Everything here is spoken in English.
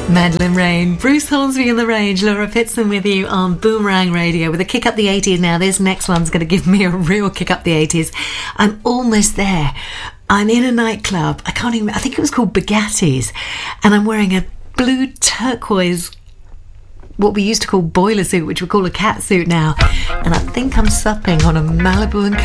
Madeline Rain, Bruce Hornsby in the Range, Laura Pitson with you on Boomerang Radio with a kick up the 80s. Now this next one's going to give me a real kick up the 80s. I'm almost there. I'm in a nightclub. I think it was called Bugatti's, and I'm wearing a blue turquoise, what we used to call boiler suit, which we call a cat suit now, and I think I'm supping on a Malibu and